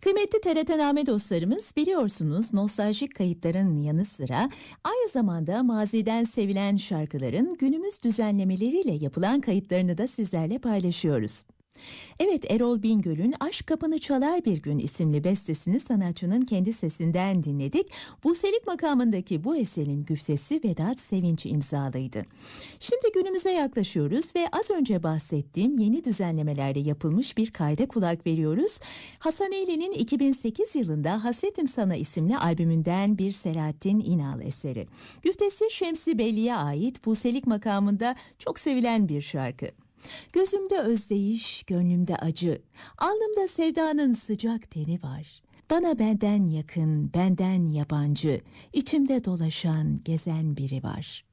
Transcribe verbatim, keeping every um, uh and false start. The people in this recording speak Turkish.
Kıymetli T R T dostlarımız, biliyorsunuz nostaljik kayıtların yanı sıra aynı zamanda maziden sevilen şarkıların günümüz düzenlemeleriyle yapılan kayıtlarını da sizlerle paylaşıyoruz. Evet, Erol Bingöl'ün Aşk Kapını Çalar Bir Gün isimli bestesini sanatçının kendi sesinden dinledik. Buselik makamındaki bu eserin güftesi Vedat Sevinç imzalıydı. Şimdi günümüze yaklaşıyoruz ve az önce bahsettiğim yeni düzenlemelerde yapılmış bir kayda kulak veriyoruz. Hasan Eyli'nin iki bin sekiz yılında Hasretim Sana isimli albümünden bir Selahattin İnal eseri. Güftesi Şemsi Belli'ye ait, Buselik makamında çok sevilen bir şarkı. Gözümde özdeyiş, gönlümde acı, alnımda sevdanın sıcak teni var. Bana benden yakın, benden yabancı, içimde dolaşan, gezen biri var.